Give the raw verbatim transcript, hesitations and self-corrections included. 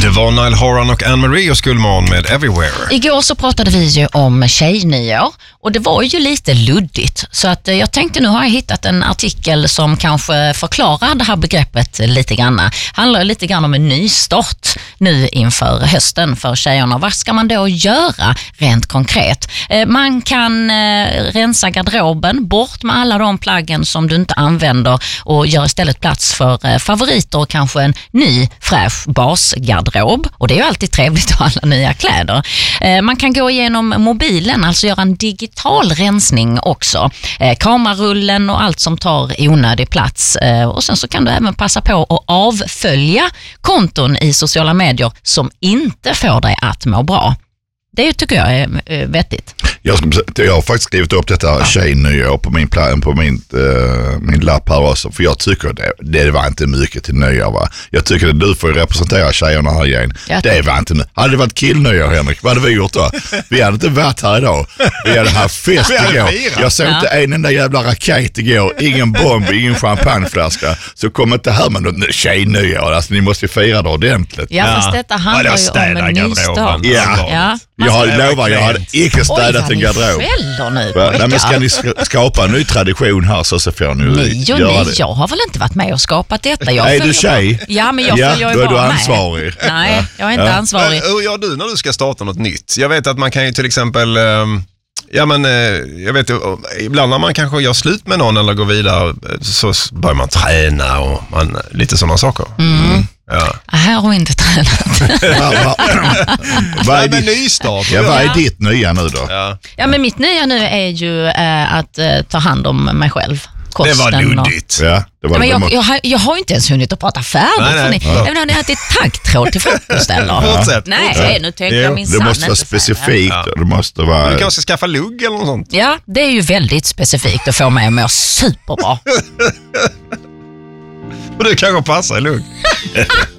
Det var Nile Horan och Anne-Marie och Skullman med Everywhere. Igår så pratade vi ju om tjejnyår och det var ju lite luddigt. Så att jag tänkte, nu har jag hittat en artikel som kanske förklarar det här begreppet lite grann. Det handlar lite grann om en nystart nu inför hösten för tjejerna. Vad ska man då göra rent konkret? Man kan rensa garderoben, bort med alla de plaggen som du inte använder och gör istället plats för favoriter och kanske en ny fräsch basgarderob. Och det är ju alltid trevligt att ha alla nya kläder. Man kan gå igenom mobilen, alltså göra en digital rensning också. Kamerarullen och allt som tar onödig plats. Och sen så kan du även passa på att avfölja konton i sociala medier som inte får dig att må bra. Det tycker jag är vettigt. Jag, ska, jag har faktiskt skrivit upp detta ja. tjejnyår på min plan, på min, uh, min lapp här också. För jag tycker det, det var inte mycket till nyår, va? Jag tycker att du får representera tjejerna här igen. Det var inte mycket. Hade det varit killnyår, Henrik, vad hade vi gjort då? Vi hade inte varit här idag. Vi hade haft fest igår. Jag såg ja. inte en enda jävla raket igår. Ingen bomb, ingen champagneflaska. Så kom inte här med något tjejnyår. Alltså, ni måste ju fira det ordentligt. Ja, fast detta handlar ja, det ju om en nystart. Ja, ja. Jag har lovat, jag hade icke städat en garderob. Nu, Nej, men ska ni skapa en ny tradition här så, så får ni nej, jo, göra nej, det. Jag har väl inte varit med och skapat detta. Jag är du tjej? Ja, men jag ja, följer ju då är bara du ansvarig. Med. Nej, jag är inte ja. ansvarig. Hur gör du när du ska starta något nytt? Jag vet att man kan ju till exempel... Um... Ja, men jag vet, ibland när man kanske gör slut med någon eller går vidare så börjar man träna och man, lite sådana saker. Mm. Ja. Här har vi inte tränat. Vad är ditt nystart? Ja, vad är ditt nya nu då? Ja, ja men mitt nya nu är ju äh, att äh, ta hand om mig själv. Det var luddigt. Och... Ja, det var men jag, jag, har, jag har inte ens hunnit att prata färdigt. Nej, nej. För ni, även om ni har ätit taggtråd till frukost eller? Fortsätt. Nej, fortsätt. nu tänker jag min det måste vara specifikt. Ja. Det måste vara... Du kanske ska skaffa lugg eller något sånt. Ja, det är ju väldigt specifikt att få mig att må superbra. Och du kanske passar i lugg.